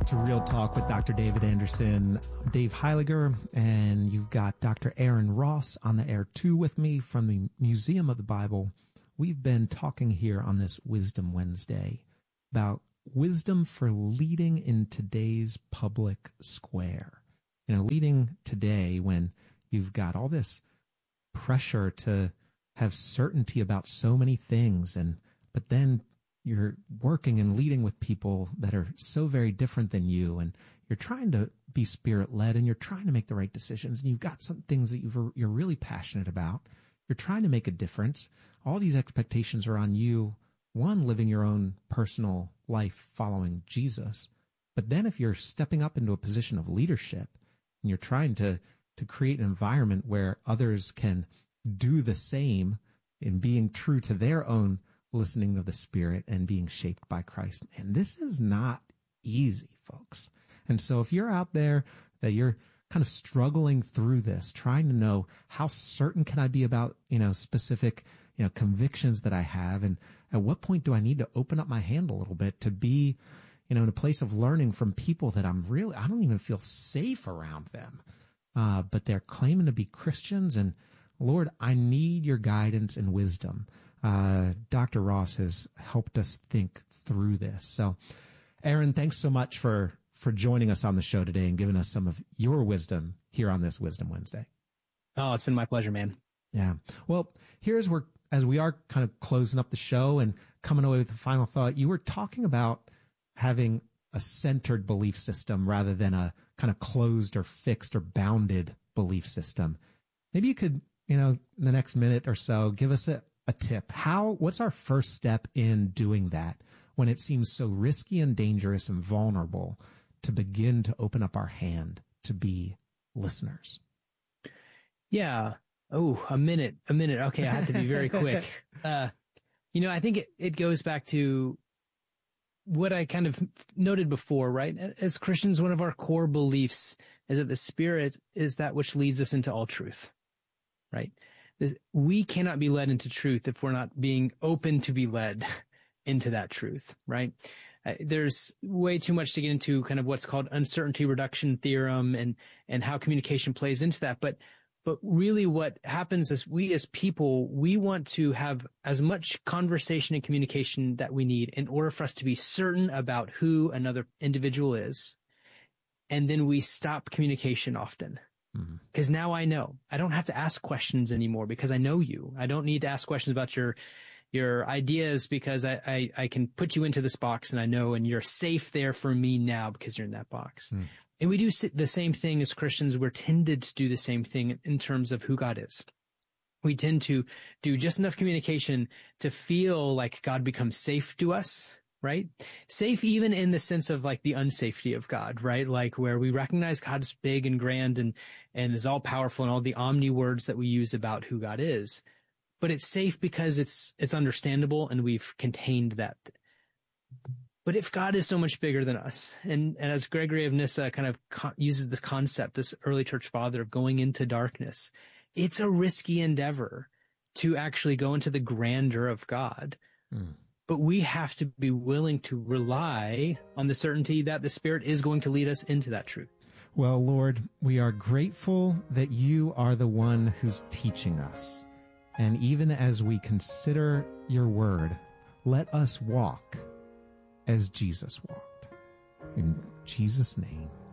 to Real Talk with Dr. David Anderson. I'm Dave Heiliger, and you've got Dr. Aaron Ross on the air too with me from the Museum of the Bible. We've been talking here on this Wisdom Wednesday about wisdom for leading in today's public square. You know, leading today when you've got all this pressure to have certainty about so many things, but then you're working and leading with people that are so very different than you, and you're trying to be spirit-led, and you're trying to make the right decisions, and you've got some things that you're really passionate about. You're trying to make a difference. All these expectations are on you, one, living your own personal life following Jesus, but then if you're stepping up into a position of leadership, and you're trying to create an environment where others can do the same in being true to their own listening to the Spirit and being shaped by Christ. And this is not easy, folks. And so if you're out there that you're kind of struggling through this, trying to know how certain can I be about, specific, convictions that I have, and at what point do I need to open up my hand a little bit to be, in a place of learning from people that I don't even feel safe around them. But they're claiming to be Christians, and Lord, I need your guidance and wisdom. Dr. Ross has helped us think through this. So, Aaron, thanks so much for joining us on the show today and giving us some of your wisdom here on this Wisdom Wednesday. Oh, it's been my pleasure, man. Yeah. Well, here's where, as we are kind of closing up the show and coming away with the final thought, you were talking about having a centered belief system rather than a kind of closed or fixed or bounded belief system. Maybe you could, in the next minute or so, give us a tip. What's our first step in doing that when it seems so risky and dangerous and vulnerable to begin to open up our hand to be listeners? Yeah. Oh, a minute. Okay. I have to be very quick. I think it goes back to what I kind of noted before, right? As Christians, one of our core beliefs is that the Spirit is that which leads us into all truth, right? We cannot be led into truth if we're not being open to be led into that truth, right? There's way too much to get into kind of what's called uncertainty reduction theorem and how communication plays into that. But really what happens is we as people, we want to have as much conversation and communication that we need in order for us to be certain about who another individual is. And then we stop communication often. Because now I know. I don't have to ask questions anymore because I know you. I don't need to ask questions about your ideas because I can put you into this box and I know, and you're safe there for me now because you're in that box. And we do the same thing as Christians. We're tended to do the same thing in terms of who God is. We tend to do just enough communication to feel like God becomes safe to us. Right? Safe even in the sense of like the unsafety of God, right? Like where we recognize God's big and grand and is all powerful and all the omni words that we use about who God is. But it's safe because it's understandable and we've contained that. But if God is so much bigger than us, and as Gregory of Nyssa kind of uses this concept, this early church father of going into darkness, it's a risky endeavor to actually go into the grandeur of God. But we have to be willing to rely on the certainty that the Spirit is going to lead us into that truth. Well, Lord, we are grateful that you are the one who's teaching us. And even as we consider your word, let us walk as Jesus walked. In Jesus' name.